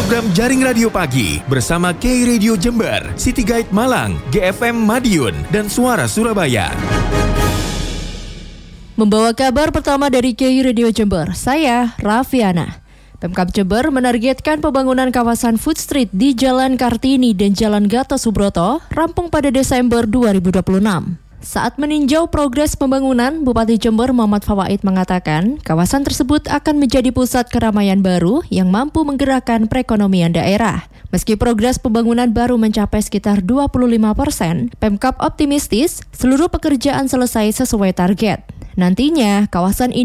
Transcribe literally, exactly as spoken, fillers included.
Program Jaring Radio Pagi bersama K Radio Jember, City Guide Malang, G F M Madiun, dan Suara Surabaya. Membawa kabar pertama dari K Radio Jember, saya Raffiana. Pemkab Jember menargetkan pembangunan kawasan Food Street di Jalan Kartini dan Jalan Gatot Subroto rampung pada Desember dua ribu dua puluh enam. Saat meninjau progres pembangunan, Bupati Jember Muhammad Fawaid mengatakan kawasan tersebut akan menjadi pusat keramaian baru yang mampu menggerakkan perekonomian daerah. Meski progres pembangunan baru mencapai sekitar dua puluh lima persen, Pemkab optimistis seluruh pekerjaan selesai sesuai target. Nantinya, kawasan ini